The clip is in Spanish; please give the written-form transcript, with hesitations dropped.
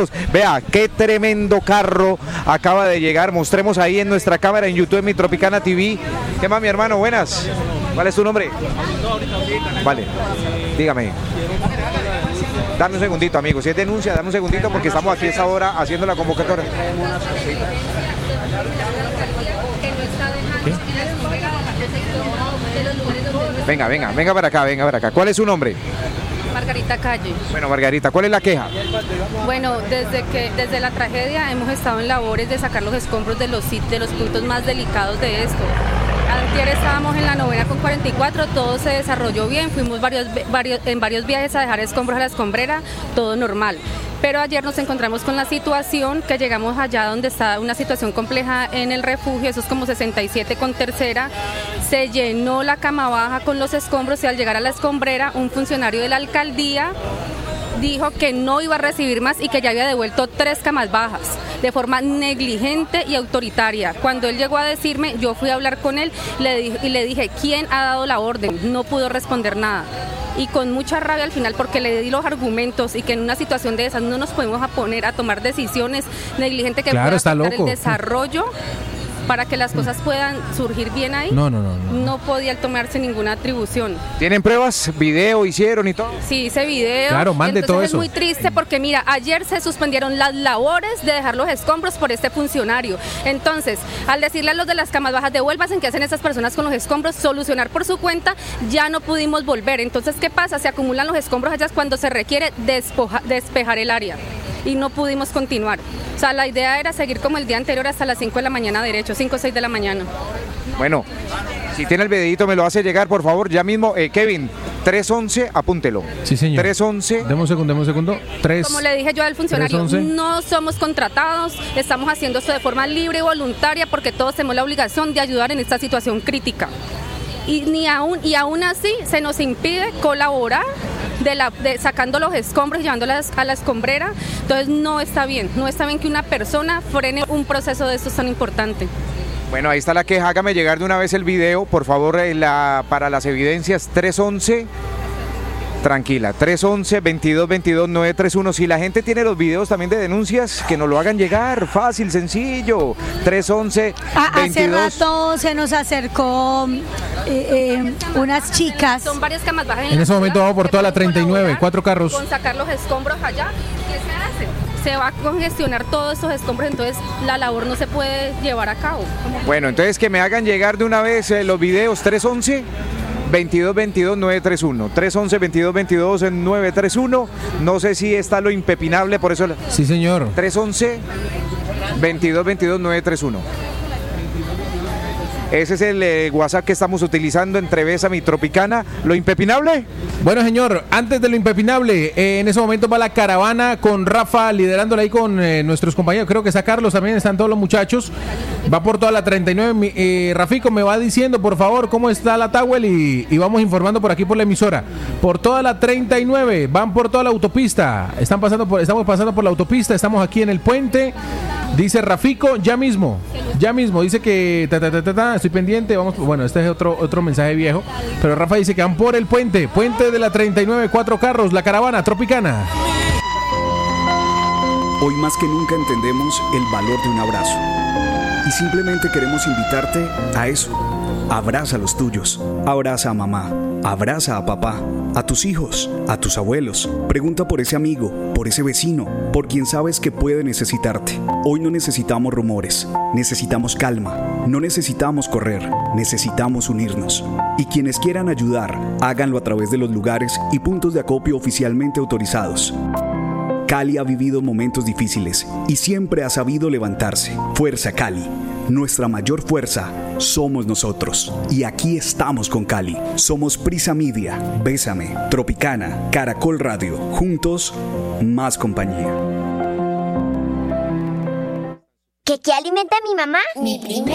saludos. Vea, qué tremendo carro acaba de llegar. Mostremos ahí en nuestra cámara en YouTube, en Mi Tropicana TV. ¿Qué más, mi hermano? Buenas. ¿Cuál es tu nombre? Vale, dígame. Dame un segundito, amigo. Si es denuncia, dame un segundito porque estamos aquí a esa hora haciendo la convocatoria. ¿Qué? Venga para acá. ¿Cuál es su nombre? Margarita Calle. Bueno, Margarita, ¿cuál es la queja? Bueno, desde la tragedia hemos estado en labores de sacar los escombros de los puntos más delicados de esto. Antier estábamos en la novena con 44, todo se desarrolló bien, fuimos en varios viajes a dejar escombros a la escombrera, todo normal. Pero ayer nos encontramos con la situación que llegamos allá donde está una situación compleja en el refugio, eso es como 67 con tercera, se llenó la cama baja con los escombros y al llegar a la escombrera un funcionario de la alcaldía dijo que no iba a recibir más y que ya había devuelto 3 camas bajas de forma negligente y autoritaria. Cuando él llegó a decirme, yo fui a hablar con él y le dije, ¿quién ha dado la orden? No pudo responder nada. Y con mucha rabia al final porque le di los argumentos y que en una situación de esas no nos podemos poner a tomar decisiones negligentes que puedan afectar el desarrollo para que las cosas puedan surgir bien ahí. No podía tomarse ninguna atribución. ¿Tienen pruebas? ¿Video hicieron y todo? Sí, hice video. Claro, mande todo eso. Es muy triste porque mira, ayer se suspendieron las labores de dejar los escombros por este funcionario. Entonces, al decirle a los de las camas bajas, devuélvanse, ¿qué hacen esas personas con los escombros? Solucionar por su cuenta, ya no pudimos volver. Entonces, ¿qué pasa? Se acumulan los escombros allá cuando se requiere despejar el área. Y no pudimos continuar. O sea, la idea era seguir como el día anterior hasta las 5 de la mañana derecho, 5 o 6 de la mañana. Bueno, si tiene el videito me lo hace llegar, por favor, ya mismo. Kevin, 311, apúntelo. Sí, señor. 311. Deme un segundo. Como le dije yo al funcionario, 311. No somos contratados, estamos haciendo esto de forma libre y voluntaria porque todos tenemos la obligación de ayudar en esta situación crítica. Y aún así se nos impide colaborar sacando los escombros y llevándolas a la escombrera. Entonces no está bien que una persona frene un proceso de estos tan importante. Bueno, ahí está la queja, hágame llegar de una vez el video, por favor, para las evidencias. 311, tranquila, 311-2222-931. Si la gente tiene los videos también de denuncias, que nos lo hagan llegar, fácil, sencillo. 311-22. Hace rato se nos acercó unas chicas. Son varias camas bajas. En ese momento vamos por toda la 39, 4 carros. Con sacar los escombros allá, ¿qué se hace? Se va a congestionar todos estos escombros, entonces la labor no se puede llevar a cabo. Bueno, entonces que me hagan llegar de una vez los videos. 311-2222-931. 311-2222-931. No sé si está lo impepinable, por eso. Sí, señor. 311-2222-931. Ese es el WhatsApp que estamos utilizando entre Besa Mi Tropicana. ¿Lo impepinable? Bueno, señor, antes de lo impepinable, en ese momento va la caravana con Rafa liderándola ahí con nuestros compañeros. Creo que está Carlos también, están todos los muchachos. Va por toda la 39. Rafico, me va diciendo, por favor, cómo está la Tawel y vamos informando por aquí por la emisora. Por toda la 39, van por toda la autopista. Estamos pasando por la autopista, estamos aquí en el puente. Dice Rafico, ya mismo, dice que estoy pendiente, vamos, bueno, este es otro mensaje viejo, pero Rafa dice que van por el puente de la 39, 4 carros, la caravana tropicana. Hoy más que nunca entendemos el valor de un abrazo y simplemente queremos invitarte a eso. Abraza a los tuyos, abraza a mamá, abraza a papá, a tus hijos, a tus abuelos. Pregunta por ese amigo, por ese vecino, por quien sabes que puede necesitarte. Hoy no necesitamos rumores, necesitamos calma, no necesitamos correr, necesitamos unirnos. Y quienes quieran ayudar, háganlo a través de los lugares y puntos de acopio oficialmente autorizados. Cali ha vivido momentos difíciles y siempre ha sabido levantarse. Fuerza Cali. Nuestra mayor fuerza somos nosotros. Y aquí estamos con Cali. Somos Prisa Media, Bésame, Tropicana, Caracol Radio. Juntos, más compañía. ¿Qué alimenta a mi mamá? Mi prima.